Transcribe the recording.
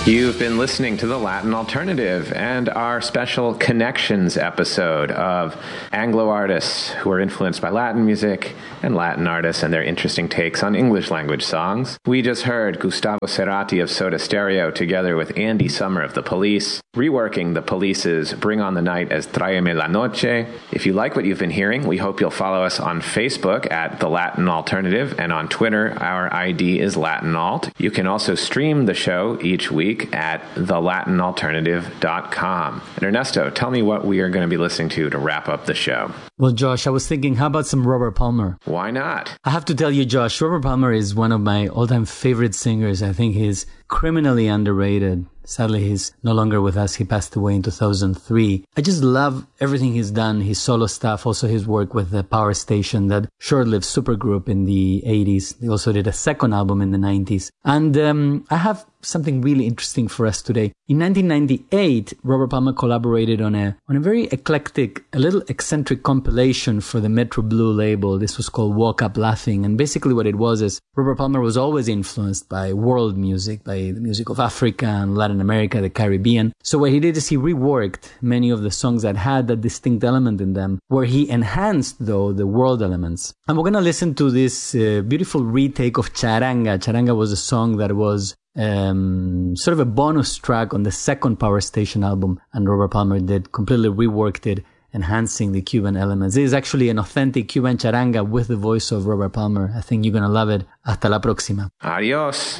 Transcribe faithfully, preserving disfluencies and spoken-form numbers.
You've been listening to The Latin Alternative and our special Connections episode of Anglo artists who are influenced by Latin music and Latin artists and their interesting takes on English language songs. We just heard Gustavo Cerati of Soda Stereo together with Andy Summer of The Police, reworking The Police's Bring on the Night as Tráeme la Noche. If you like what you've been hearing, we hope you'll follow us on Facebook at The Latin Alternative, and on Twitter, our I D is Latin Alt. You can also stream the show each week at the latin alternative dot com. And Ernesto, tell me what we are going to be listening to to wrap up the show. Well, Josh, I was thinking, how about some Robert Palmer? Why not? I have to tell you, Josh, Robert Palmer is one of my all-time favorite singers. I think he's criminally underrated. Sadly, he's no longer with us. He passed away in two thousand three. I just love everything he's done, his solo stuff, also his work with the Power Station, that short-lived supergroup in the eighties. They also did a second album in the nineties. And um, I have something really interesting for us today. In nineteen ninety-eight, Robert Palmer collaborated on a on a very eclectic, a little eccentric compilation for the Metro Blue label. This was called Woke Up Laughing. And basically what it was is Robert Palmer was always influenced by world music, by the music of Africa and Latin America, the Caribbean. So what he did is he reworked many of the songs that had that distinct element in them, where he enhanced, though, the world elements. And we're going to listen to this uh, beautiful retake of Charanga. Charanga was a song that was um, sort of a bonus track on the second Power Station album, and Robert Palmer did completely reworked it, enhancing the Cuban elements. This is actually an authentic Cuban charanga with the voice of Robert Palmer. I think you're going to love it. Hasta la próxima. Adios.